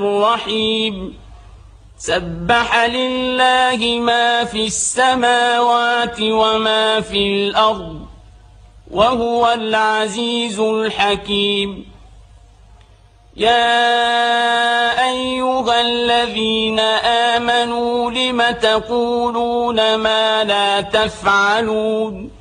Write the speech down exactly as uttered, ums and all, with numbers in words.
الرحيم سبح لله ما في السماوات وما في الأرض وهو العزيز الحكيم يا أيها الذين آمنوا لم تقولون ما لا تفعلون